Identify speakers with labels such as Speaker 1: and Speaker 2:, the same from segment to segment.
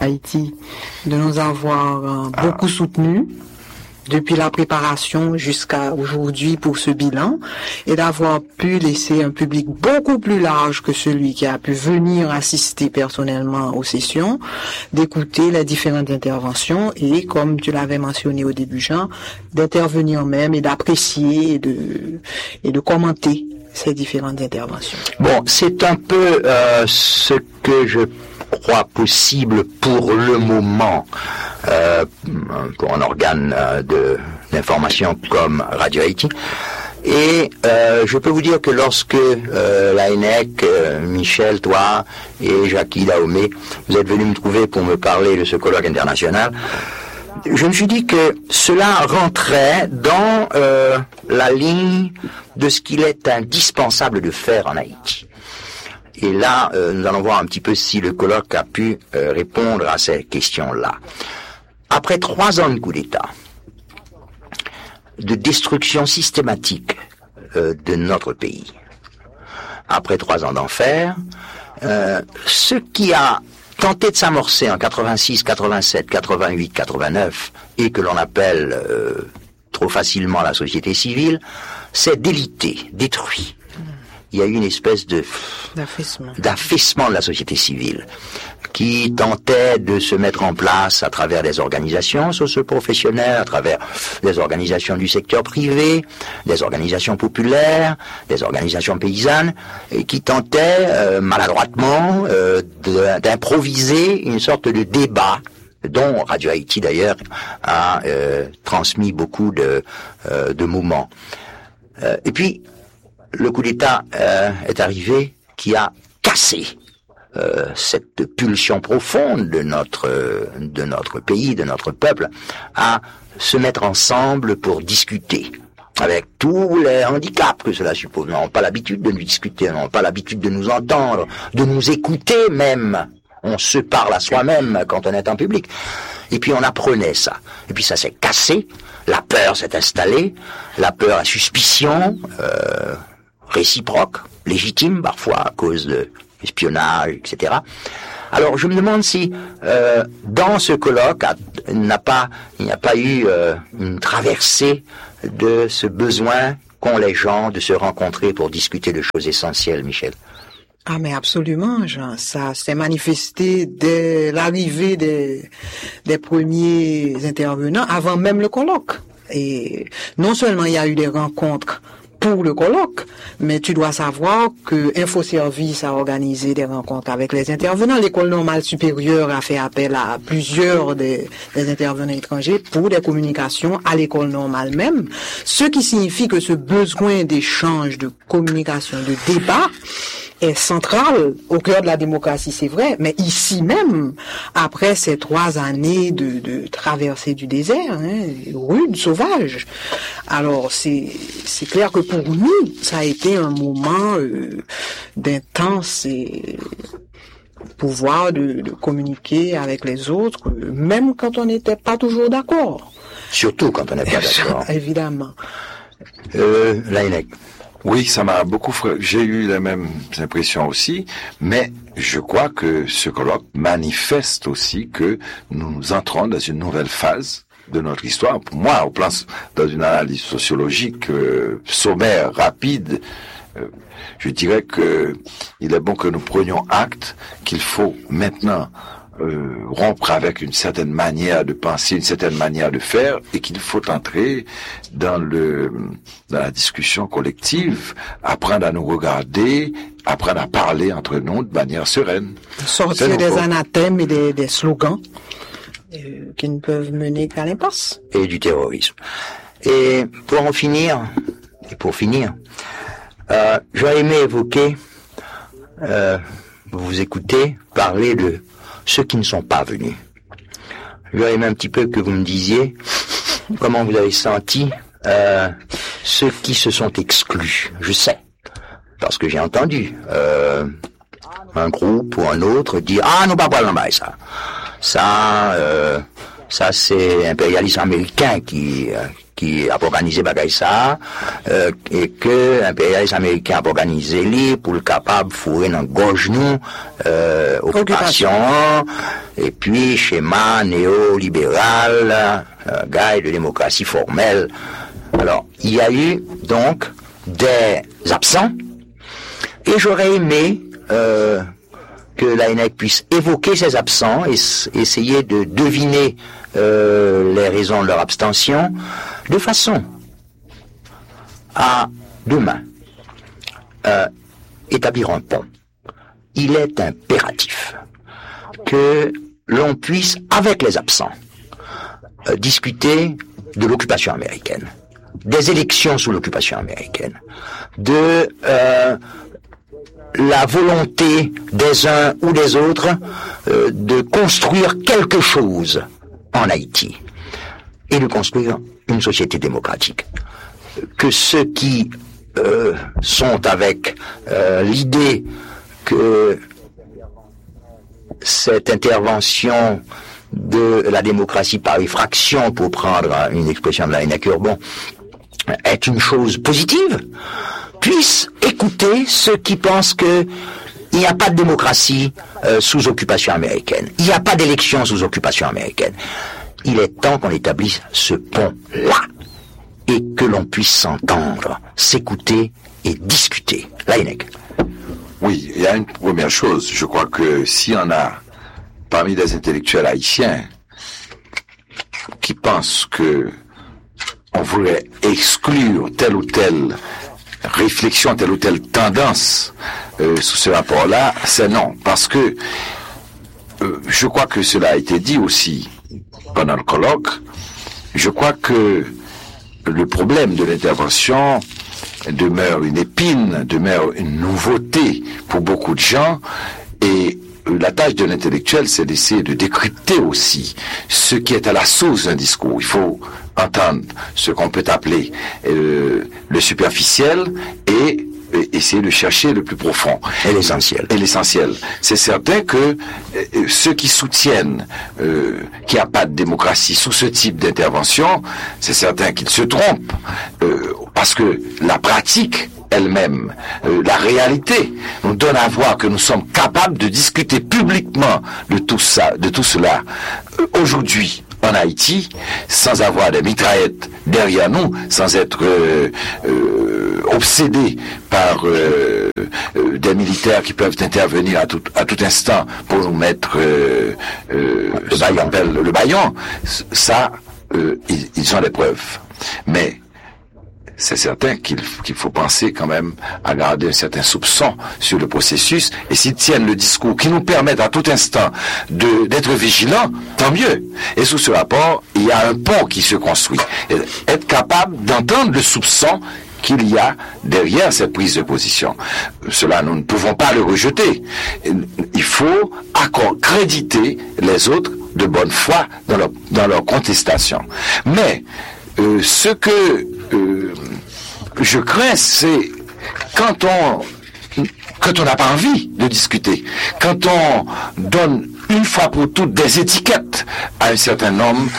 Speaker 1: Haïti de nous avoir beaucoup soutenus depuis la préparation jusqu'à aujourd'hui pour ce bilan, et d'avoir pu laisser un public beaucoup plus large que celui qui a pu venir assister personnellement aux sessions, d'écouter les différentes interventions et, comme tu l'avais mentionné au début, Jean, d'intervenir même et d'apprécier et de commenter ces différentes interventions.
Speaker 2: Bon, c'est un peu ce que je crois possible pour le moment pour un organe d'information comme Radio Haïti. Et je peux vous dire que lorsque l'ANEC, Michel, toi et Jackie Dahomey, vous êtes venus me trouver pour me parler de ce colloque international, je me suis dit que cela rentrait dans la ligne de ce qu'il est indispensable de faire en Haïti. Et là, nous allons voir un petit peu si le colloque a pu répondre à ces questions-là. Après 3 ans de coup d'État, de destruction systématique de notre pays, après 3 ans d'enfer, ce qui a tenté de s'amorcer en 86, 87, 88, 89, et que l'on appelle trop facilement la société civile, c'est délité, détruit. Il y a eu une espèce d'affaissement de la société civile qui tentait de se mettre en place à travers des organisations socio-professionnelles, à travers des organisations du secteur privé, des organisations populaires, des organisations paysannes, et qui tentait maladroitement d'improviser une sorte de débat dont Radio Haïti d'ailleurs a transmis beaucoup de moments. Et puis le coup d'État est arrivé qui a cassé cette pulsion profonde de notre pays, de notre peuple, à se mettre ensemble pour discuter, avec tous les handicaps que cela suppose. Nous n'avons pas l'habitude de nous discuter, nous n'avons pas l'habitude de nous entendre, de nous écouter même. On se parle à soi-même quand on est en public. Et puis on apprenait ça. Et puis ça s'est cassé, la peur s'est installée, la peur, la suspicion réciproque, légitime parfois à cause de espionnage, etc. Alors je me demande si dans ce colloque il n'y a pas eu une traversée de ce besoin qu'ont les gens de se rencontrer pour discuter de choses essentielles, Michel.
Speaker 1: Ah mais absolument, Jean, ça s'est manifesté dès l'arrivée des premiers intervenants, avant même le colloque. Et non seulement il y a eu des rencontres pour le colloque, mais tu dois savoir que InfoService a organisé des rencontres avec les intervenants. L'École normale supérieure a fait appel à plusieurs des intervenants étrangers pour des communications à l'école normale même, ce qui signifie que ce besoin d'échange, de communication, de débat est central au cœur de la démocratie, c'est vrai, mais ici même, après ces 3 années de traversée du désert, rude, sauvage, alors c'est clair que pour nous, ça a été un moment d'intense et pouvoir de communiquer avec les autres, même quand on n'était pas toujours d'accord.
Speaker 2: Surtout quand on n'est pas d'accord.
Speaker 1: Évidemment.
Speaker 2: L'ANEC.
Speaker 3: Oui, ça m'a beaucoup j'ai eu les mêmes impressions aussi, mais je crois que ce colloque manifeste aussi que nous entrons dans une nouvelle phase de notre histoire. Pour moi, au plan, dans une analyse sociologique sommaire, rapide, je dirais que il est bon que nous prenions acte qu'il faut maintenant rompre avec une certaine manière de penser, une certaine manière de faire, et qu'il faut entrer dans la discussion collective, apprendre à nous regarder, apprendre à parler entre nous de manière sereine.
Speaker 1: Sortir des anathèmes et des slogans qui ne peuvent mener qu'à l'impasse.
Speaker 2: Et du terrorisme. Et pour finir, j'aurais aimé évoquer, vous écoutez, parler de ceux qui ne sont pas venus. J'aurais aimé un petit peu que vous me disiez comment vous avez senti ceux qui se sont exclus. Je sais, parce que j'ai entendu un groupe ou un autre dire « Ah, nous pas parlons de ça. Ça c'est l'impérialisme américain qui qui a organisé bagaille ça, et que l'impérialisme américain a organisé lui pour le capable fourrer dans gorge nous, occupation, et puis schéma néolibéral, guide de démocratie formelle. Alors, il y a eu donc des absents, et j'aurais aimé que l'ANEC puisse évoquer ces absents et essayer de deviner les raisons de leur abstention, de façon à demain établir un pont. Il est impératif que l'on puisse, avec les absents, discuter de l'occupation américaine, des élections sous l'occupation américaine, de la volonté des uns ou des autres de construire quelque chose en Haïti et de construire une société démocratique. Que ceux qui sont avec l'idée que cette intervention de la démocratie par effraction, pour prendre une expression de la Hénac Urbon, est une chose positive, puissent écouter ceux qui pensent que il n'y a pas de démocratie sous occupation américaine. Il n'y a pas d'élection sous occupation américaine. Il est temps qu'on établisse ce pont-là et que l'on puisse s'entendre, s'écouter et discuter. Laïnek.
Speaker 3: Oui, il y a une première chose. Je crois que s'il y en a parmi les intellectuels haïtiens qui pensent que on voudrait exclure telle ou telle réflexion, telle ou telle tendance sous ce rapport-là, c'est non. Parce que je crois que cela a été dit aussi pendant le colloque. Je crois que le problème de l'intervention demeure une épine, demeure une nouveauté pour beaucoup de gens, et la tâche de l'intellectuel, c'est d'essayer de décrypter aussi ce qui est à la source d'un discours. Il faut entendre ce qu'on peut appeler le superficiel et essayer de chercher le plus profond.
Speaker 2: Et l'essentiel.
Speaker 3: Et l'essentiel. C'est certain que ceux qui soutiennent qu'il n'y a pas de démocratie sous ce type d'intervention, c'est certain qu'ils se trompent. Parce que la pratique elle-même, la réalité, nous donne à voir que nous sommes capables de discuter publiquement de tout ça, de tout cela, aujourd'hui, en Haïti, sans avoir des mitraillettes derrière nous, sans être obsédés par des militaires qui peuvent intervenir à tout instant pour nous mettre le bâillon. Ça, ils ont les preuves. Mais c'est certain qu'il faut penser quand même à garder un certain soupçon sur le processus, et s'ils tiennent le discours qui nous permettent à tout instant d'être vigilants, tant mieux. Et sous ce rapport, il y a un pont qui se construit. Et être capable d'entendre le soupçon qu'il y a derrière cette prise de position. Cela, nous ne pouvons pas le rejeter. Il faut créditer les autres de bonne foi dans leur contestation. Mais ce que je crains, c'est quand on n'a pas envie de discuter, quand on donne une fois pour toutes des étiquettes à un certain nombre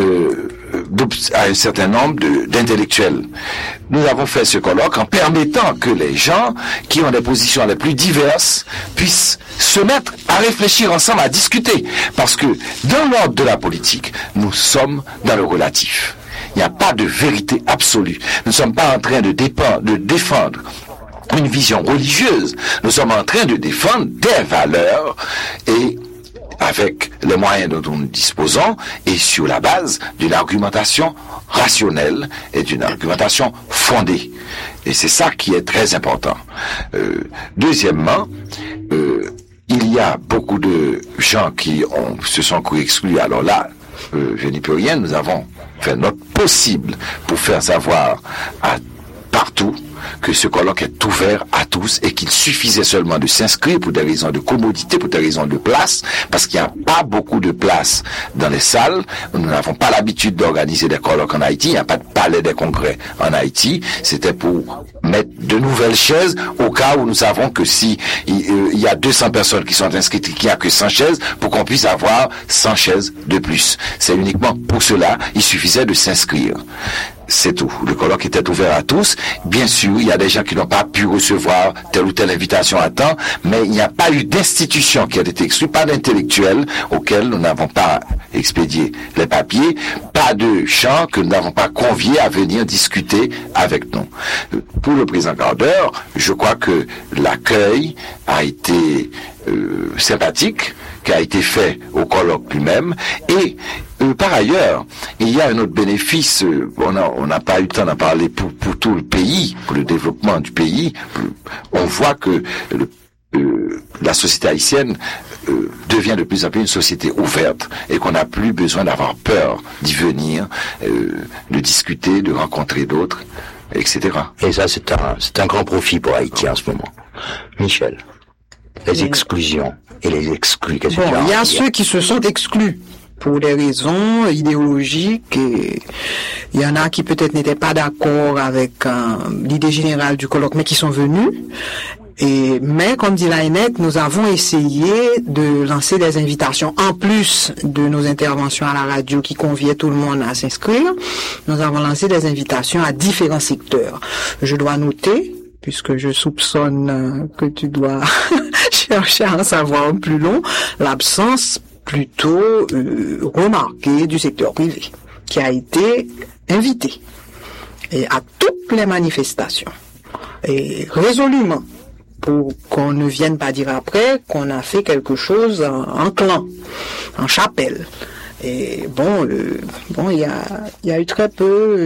Speaker 3: d'intellectuels. Nous avons fait ce colloque en permettant que les gens qui ont des positions les plus diverses puissent se mettre à réfléchir ensemble, à discuter. Parce que dans l'ordre de la politique, nous sommes dans le relatif. Il n'y a pas de vérité absolue. Nous ne sommes pas en train de défendre une vision religieuse. Nous sommes en train de défendre des valeurs, et avec les moyens dont nous disposons et sur la base d'une argumentation rationnelle et d'une argumentation fondée. Et c'est ça qui est très important. Deuxièmement, il y a beaucoup de gens qui se sont exclus. Alors là, je n'y peux rien, nous avons fait notre possible pour faire savoir partout que ce colloque est ouvert à tous et qu'il suffisait seulement de s'inscrire pour des raisons de commodité, pour des raisons de place, parce qu'il n'y a pas beaucoup de place dans les salles. Nous n'avons pas l'habitude d'organiser des colloques en Haïti, il n'y a pas de palais des congrès en Haïti. C'était pour mettre de nouvelles chaises au cas où nous savons que si il y a 200 personnes qui sont inscrites et qu'il n'y a que 100 chaises, pour qu'on puisse avoir 100 chaises de plus. C'est uniquement pour cela, il suffisait de s'inscrire. c'est tout. Le colloque était ouvert à tous. Bien sûr, il y a des gens qui n'ont pas pu recevoir telle ou telle invitation à temps, mais il n'y a pas eu d'institution qui a été exclue, pas d'intellectuels auxquels nous n'avons pas expédié les papiers, pas de gens que nous n'avons pas conviés à venir discuter avec nous. Pour le président Gardeur, je crois que l'accueil a été sympathique, qui a été fait au colloque lui-même, et par ailleurs, il y a un autre bénéfice, on n'a pas eu le temps d'en parler pour tout le pays, pour le développement du pays. On voit que la société haïtienne devient de plus en plus une société ouverte et qu'on n'a plus besoin d'avoir peur d'y venir, de discuter, de rencontrer d'autres, etc.
Speaker 2: Et ça, c'est un grand profit pour Haïti en ce moment. Michel, les exclusions et les exclus, qu'est-ce que tu as à dire ?
Speaker 1: Il y a ceux qui se sont exclus pour des raisons idéologiques, et il y en a qui peut-être n'étaient pas d'accord avec l'idée générale du colloque, mais qui sont venus. Mais comme dit Laënnette, nous avons essayé de lancer des invitations. En plus de nos interventions à la radio qui conviaient tout le monde à s'inscrire, nous avons lancé des invitations à différents secteurs. Je dois noter, puisque je soupçonne que tu dois chercher à en savoir plus long, l'absence plutôt remarquée du secteur privé, qui a été invité et à toutes les manifestations, et résolument, pour qu'on ne vienne pas dire après qu'on a fait quelque chose en clan, en chapelle. Et il y a eu très peu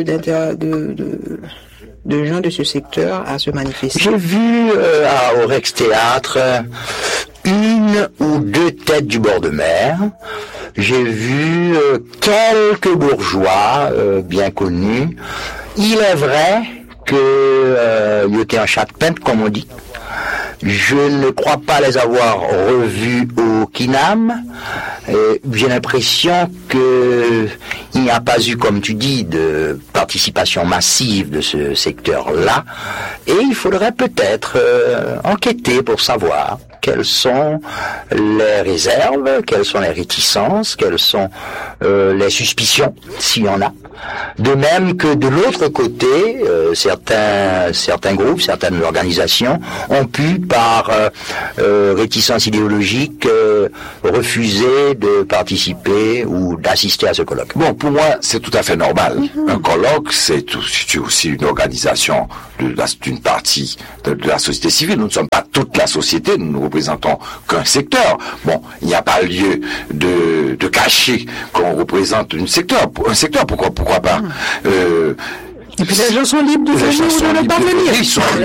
Speaker 1: de gens de ce secteur à se manifester.
Speaker 2: J'ai vu au Rex Théâtre une ou deux têtes du bord de mer. J'ai vu quelques bourgeois bien connus. Il est vrai que il était un chat de peintre, comme on dit. Je ne crois pas les avoir revus au Kinam. J'ai l'impression que il n'y a pas eu, comme tu dis, de participation massive de ce secteur-là. Et il faudrait peut-être enquêter pour savoir quelles sont les réserves, quelles sont les réticences, quelles sont les suspicions, s'il y en a. De même que de l'autre côté, certains groupes, certaines organisations ont pu, par réticence idéologique, refuser de participer ou d'assister à ce colloque.
Speaker 3: Bon, pour moi, c'est tout à fait normal. Un colloque, c'est aussi une organisation d'une partie de la société civile. Nous ne sommes pas toute la société, nous ne représentons qu'un secteur. Bon, il n'y a pas lieu de cacher qu'on représente un secteur, pourquoi pas.
Speaker 1: Et puis les gens sont libres de venir ou de ne pas venir.